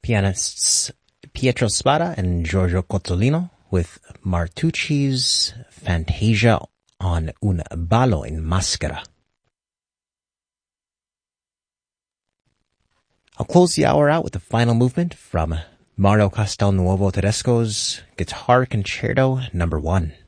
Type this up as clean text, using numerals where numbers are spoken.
pianists Pietro Spada and Giorgio Cozzolino with Martucci's Fantasia on Un ballo in maschera. I'll close the hour out with the final movement from Mario Castelnuovo Tedesco's Guitar Concerto No. 1.